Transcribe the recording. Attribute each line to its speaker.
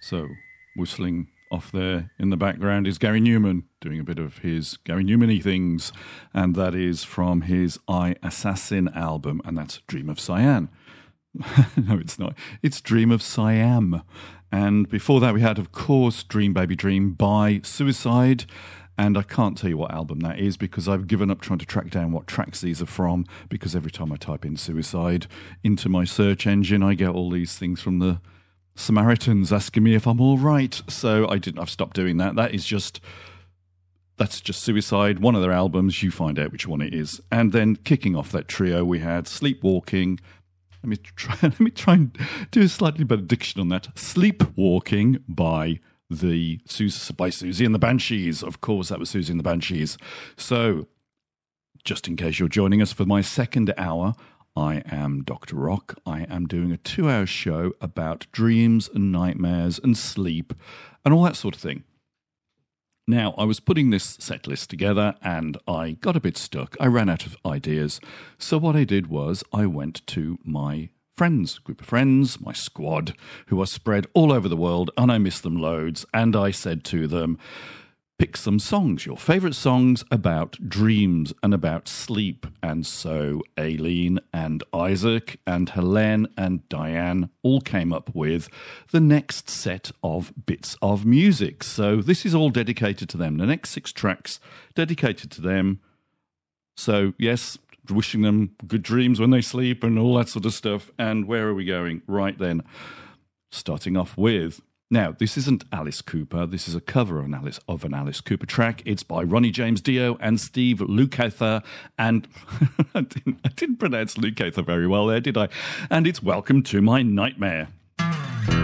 Speaker 1: So, whistling off there in the background is Gary Newman doing a bit of his Gary Newman-y things, and that is from his I Assassin album, and that's Dream of Cyan. No, it's not. It's Dream of Siam. And before that, we had, of course, Dream Baby Dream by Suicide. And I can't tell you what album that is because I've given up trying to track down what tracks these are from, because every time I type in Suicide into my search engine, I get all these things from the Samaritans asking me if I'm all right. So I've stopped doing that. That's just Suicide, one of their albums. You find out which one it is. And then kicking off that trio, we had Sleepwalking. Let me try and do a slightly better diction on that. Sleepwalking by Susie and the Banshees. Of course, that was Susie and the Banshees. So, just in case you're joining us for my second hour, I am Dr. Rock. I am doing a 2-hour show about dreams and nightmares and sleep and all that sort of thing. Now, I was putting this set list together and I got a bit stuck. I ran out of ideas. So what I did was I went to my group of friends, my squad, who are spread all over the world, and I miss them loads. And I said to them, pick some songs, your favourite songs about dreams and about sleep. And so Aileen and Isaac and Helene and Diane all came up with the next set of bits of music. So this is all dedicated to them. The next 6 tracks dedicated to them. So yes, wishing them good dreams when they sleep and all that sort of stuff. And where are we going? Right then, starting off with... Now, this isn't Alice Cooper. This is a cover of an Alice Cooper track. It's by Ronnie James Dio and Steve Lukather. And I didn't pronounce Lukather very well there, did I? And it's Welcome to My Nightmare.